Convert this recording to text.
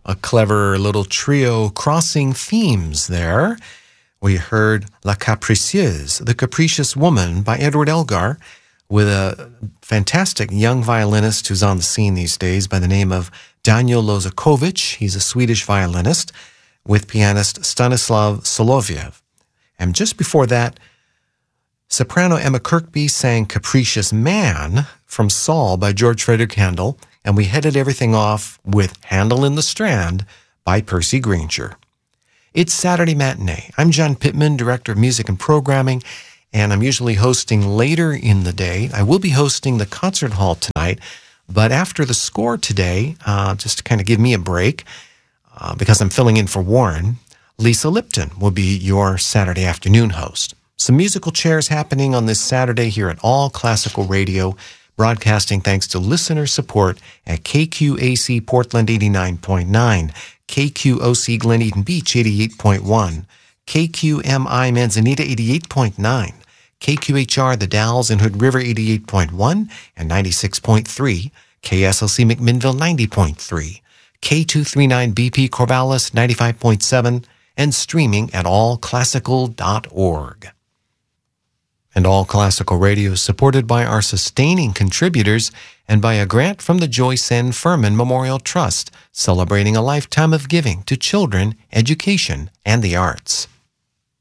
A clever little trio crossing themes there. We heard La Capricieuse, The Capricious Woman by Edward Elgar, with a fantastic young violinist who's on the scene these days by the name of Daniel Lozakovich. He's a Swedish violinist with pianist Stanislav Soloviev. And just before that, soprano Emma Kirkby sang Capricious Man from Saul by George Frederick Handel, and we headed everything off with Handel in the Strand by Percy Grainger. It's Saturday Matinee. I'm John Pittman, Director of Music and Programming, and I'm usually hosting later in the day. I will be hosting the concert hall tonight, but after the score today, just to kind of give me a break, because I'm filling in for Warren, Lisa Lipton will be your Saturday afternoon host. Some musical chairs happening on this Saturday here at All Classical Radio, broadcasting thanks to listener support at KQAC Portland 89.9, KQOC Glen Eden Beach 88.1, KQMI Manzanita 88.9, KQHR The Dalles in Hood River 88.1 and 96.3, KSLC McMinnville 90.3, K239BP Corvallis 95.7, and streaming at allclassical.org. And All Classical Radio is supported by our sustaining contributors and by a grant from the Joyce N. Furman Memorial Trust, celebrating a lifetime of giving to children, education, and the arts.